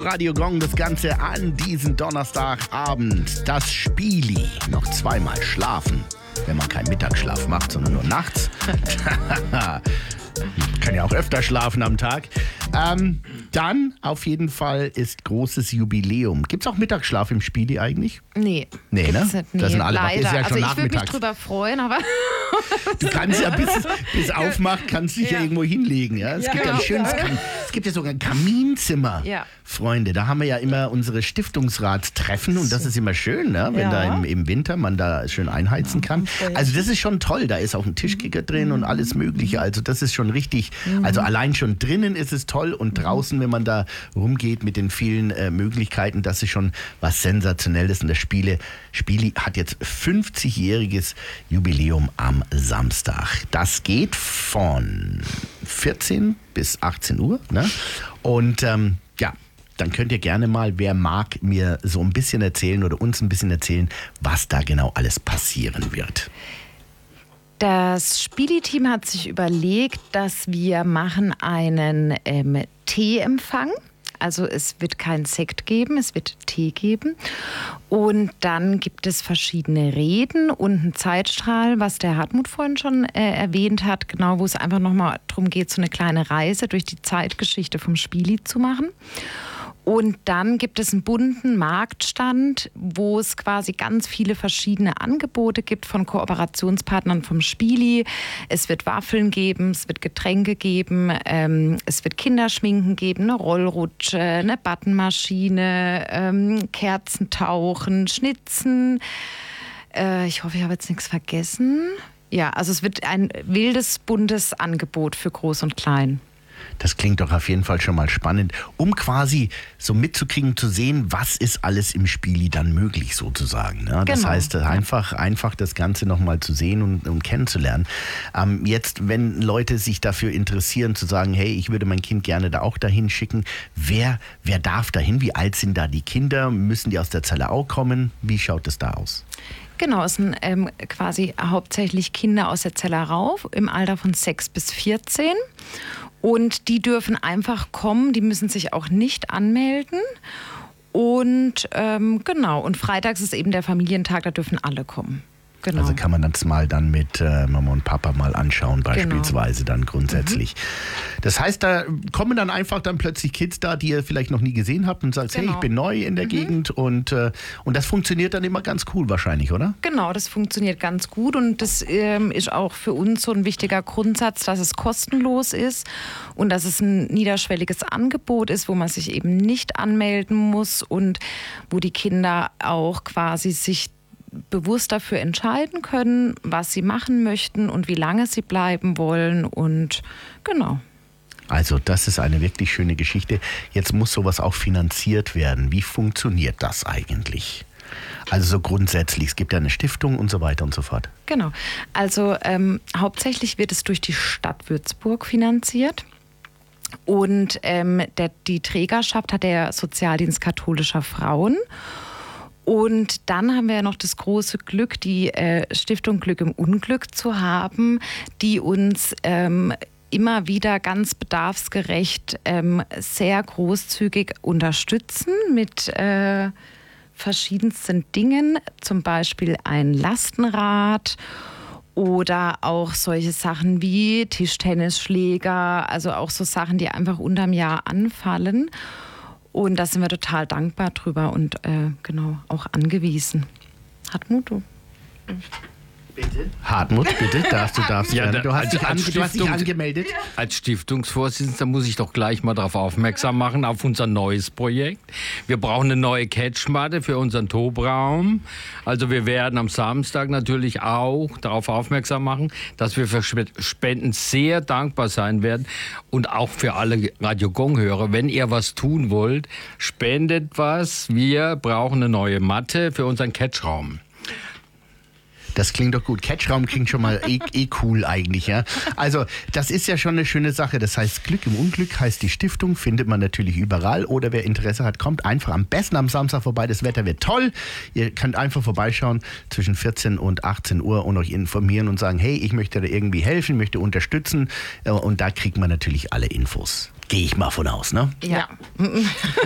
Radio Gong, das Ganze an diesem Donnerstagabend. Das Spieli. Noch zweimal schlafen, wenn man keinen Mittagsschlaf macht, sondern nur nachts. Kann ja auch öfter schlafen am Tag. Dann auf jeden Fall ist großes Jubiläum. Gibt es auch Mittagsschlaf im Spieli eigentlich? Nee. Nee, ne? Nee, da sind alle wach. leider. Ist ja schon Ich würde mich nachmittags. drüber freuen, aber... Du kannst ja, bis aufmacht, kannst dich ja irgendwo hinlegen. Ja? Es gibt ja ein schönes es gibt ja sogar ein Kaminzimmer. Ja. Freunde, da haben wir ja immer unsere Stiftungsratstreffen und das ist immer schön, ne? Wenn da im Winter man da schön einheizen kann. Also das ist schon toll, da ist auch ein Tischkicker drin und alles mögliche. Also das ist schon richtig, also allein schon drinnen ist es toll und draußen, wenn man da rumgeht mit den vielen Möglichkeiten, das ist schon was Sensationelles. Und das Spieli hat jetzt 50-jähriges Jubiläum am Samstag. Das geht von 14 bis 18 Uhr. Ne? Und dann könnt ihr gerne mal, wer mag, mir so ein bisschen erzählen oder uns ein bisschen erzählen, was da genau alles passieren wird. Das Spieli-Team hat sich überlegt, dass wir machen einen Teeempfang. Also es wird kein Sekt geben, es wird Tee geben. Und dann gibt es verschiedene Reden und einen Zeitstrahl, was der Hartmut vorhin schon erwähnt hat, genau, wo es einfach nochmal darum geht, so eine kleine Reise durch die Zeitgeschichte vom Spieli zu machen. Und dann gibt es einen bunten Marktstand, wo es quasi ganz viele verschiedene Angebote gibt von Kooperationspartnern vom Spieli. Es wird Waffeln geben, es wird Getränke geben, es wird Kinderschminken geben, eine Rollrutsche, eine Buttonmaschine, Kerzentauchen, Schnitzen. Ich hoffe, ich habe jetzt nichts vergessen. Ja, also es wird ein wildes, buntes Angebot für Groß und Klein. Das klingt doch auf jeden Fall schon mal spannend, um quasi so mitzukriegen, zu sehen, was ist alles im Spieli dann möglich sozusagen. Ne? Das heißt, einfach das Ganze nochmal zu sehen und kennenzulernen. Jetzt, wenn Leute sich dafür interessieren, zu sagen, hey, ich würde mein Kind gerne da auch dahin schicken, wer darf dahin? Wie alt sind da die Kinder? Müssen die aus der Zellerau kommen? Wie schaut es da aus? Genau, es sind quasi hauptsächlich Kinder aus der Zellerau im Alter von 6 bis 14. Und die dürfen einfach kommen, die müssen sich auch nicht anmelden. Und und freitags ist eben der Familientag, da dürfen alle kommen. Genau. Also kann man das mal dann mit Mama und Papa mal anschauen, beispielsweise dann grundsätzlich. Das heißt, da kommen dann einfach dann plötzlich Kids da, die ihr vielleicht noch nie gesehen habt und sagt, hey, ich bin neu in der Gegend und das funktioniert dann immer ganz cool wahrscheinlich, oder? Genau, das funktioniert ganz gut und das ist auch für uns so ein wichtiger Grundsatz, dass es kostenlos ist und dass es ein niederschwelliges Angebot ist, wo man sich eben nicht anmelden muss und wo die Kinder auch quasi sich bewusst dafür entscheiden können, was sie machen möchten und wie lange sie bleiben wollen und genau. Also das ist eine wirklich schöne Geschichte. Jetzt muss sowas auch finanziert werden. Wie funktioniert das eigentlich? Also so grundsätzlich, es gibt ja eine Stiftung und so weiter und so fort. Genau, also hauptsächlich wird es durch die Stadt Würzburg finanziert. Und die Trägerschaft hat der Sozialdienst katholischer Frauen. Und dann haben wir ja noch das große Glück, die Stiftung Glück im Unglück zu haben, die uns immer wieder ganz bedarfsgerecht sehr großzügig unterstützen mit verschiedensten Dingen, zum Beispiel ein Lastenrad oder auch solche Sachen wie Tischtennisschläger, also auch so Sachen, die einfach unterm Jahr anfallen. Und da sind wir total dankbar drüber und auch angewiesen. Hartmut, du? Bitte? Hartmut, bitte, darfst gerne. Du hast dich angemeldet. Als Stiftungsvorsitzender muss ich doch gleich mal darauf aufmerksam machen, auf unser neues Projekt. Wir brauchen eine neue Catchmatte für unseren Tobraum. Also wir werden am Samstag natürlich auch darauf aufmerksam machen, dass wir für Spenden sehr dankbar sein werden. Und auch für alle Radio Gong-Hörer, wenn ihr was tun wollt, spendet was. Wir brauchen eine neue Matte für unseren Catchraum. Das klingt doch gut. Catchraum klingt schon mal cool eigentlich, ja. Also das ist ja schon eine schöne Sache. Das heißt, Glück im Unglück heißt die Stiftung, findet man natürlich überall. Oder wer Interesse hat, kommt einfach am besten am Samstag vorbei. Das Wetter wird toll. Ihr könnt einfach vorbeischauen zwischen 14 und 18 Uhr und euch informieren und sagen, hey, ich möchte da irgendwie helfen, möchte unterstützen. Und da kriegt man natürlich alle Infos. Gehe ich mal von aus, ne? Ja.